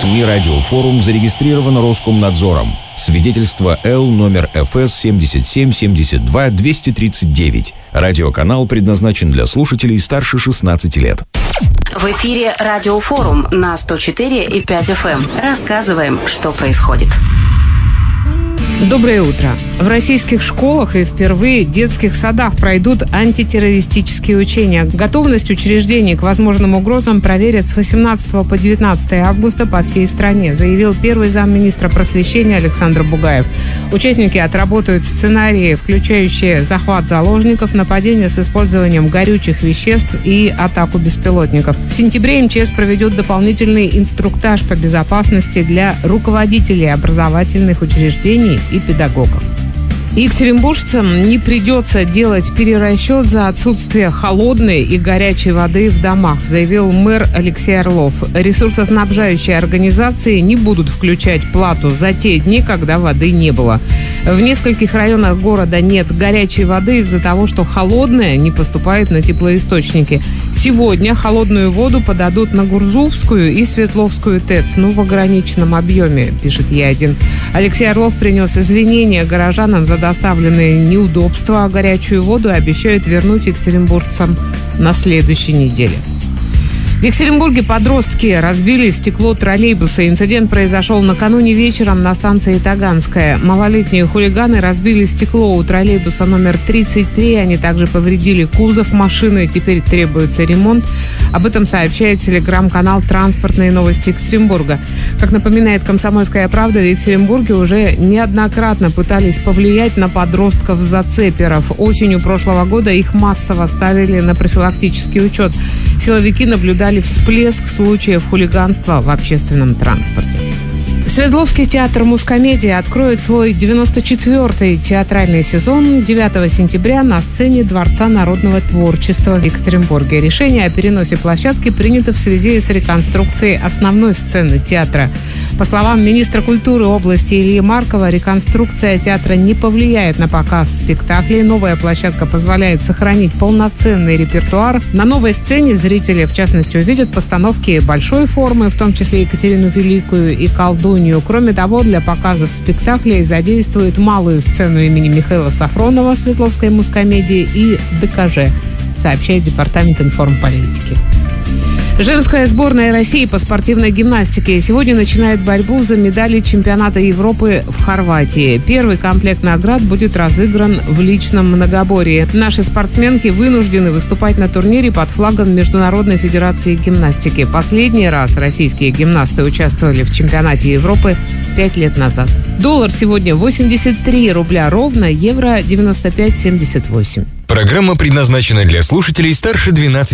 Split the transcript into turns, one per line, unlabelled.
СМИ «Радиофорум» зарегистрировано Роскомнадзором. Свидетельство Л номер ФС 77-72-239. Радиоканал предназначен для слушателей старше 16 лет.
В эфире «Радиофорум» на 104,5 FM. Рассказываем, что происходит.
Доброе утро. В российских школах и впервые в детских садах пройдут антитеррористические учения. Готовность учреждений к возможным угрозам проверят с 18 по 19 августа по всей стране, заявил первый замминистра просвещения Александр Бугаев. Участники отработают сценарии, включающие захват заложников, нападение с использованием горючих веществ и атаку беспилотников. В сентябре МЧС проведет дополнительный инструктаж по безопасности для руководителей образовательных учреждений и педагогов. Екатеринбуржцам не придется делать перерасчет за отсутствие холодной и горячей воды в домах, заявил мэр Алексей Орлов. Ресурсоснабжающие организации не будут включать плату за те дни, когда воды не было. В нескольких районах города нет горячей воды из-за того, что холодная не поступает на теплоисточники. Сегодня холодную воду подадут на Гурзувскую и Свердловскую ТЭЦ, в ограниченном объеме, пишет Е1. Алексей Орлов принес извинения горожанам за доставленные неудобства, а горячую воду обещают вернуть екатеринбуржцам на следующей неделе. В Екатеринбурге подростки разбили стекло троллейбуса. Инцидент произошел накануне вечером на станции Таганская. Малолетние хулиганы разбили стекло у троллейбуса номер 33. Они также повредили кузов машины. Теперь требуется ремонт. Об этом сообщает телеграм-канал «Транспортные новости Екатеринбурга». Как напоминает «Комсомольская правда», в Екатеринбурге уже неоднократно пытались повлиять на подростков-зацеперов. Осенью прошлого года их массово ставили на профилактический учет. Силовики наблюдали всплеск случаев хулиганства в общественном транспорте. Свердловский театр Мускомедии откроет свой 94-й театральный сезон 9 сентября на сцене Дворца народного творчества в Екатеринбурге. Решение о переносе площадки принято в связи с реконструкцией основной сцены театра. По словам министра культуры области Ильи Маркова, реконструкция театра не повлияет на показ спектаклей. Новая площадка позволяет сохранить полноценный репертуар. На новой сцене зрители, в частности, увидят постановки большой формы, в том числе Екатерину Великую и Колдунью. Кроме того, для показов спектаклей задействуют малую сцену имени Михаила Сафронова Свердловской Мускомедии и ДКЖ, сообщает Департамент информполитики. Женская сборная России по спортивной гимнастике сегодня начинает борьбу за медали чемпионата Европы в Хорватии. Первый комплект наград будет разыгран в личном многоборье. Наши спортсменки вынуждены выступать на турнире под флагом Международной федерации гимнастики. Последний раз российские гимнасты участвовали в чемпионате Европы 5 лет назад. Доллар сегодня 83 рубля ровно, евро 95,78.
Программа предназначена для слушателей старше 12